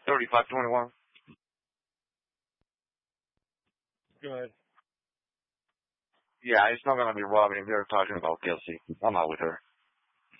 3521. Good. Yeah, it's not gonna be Robin if they're talking about Kelsey. I'm out with her.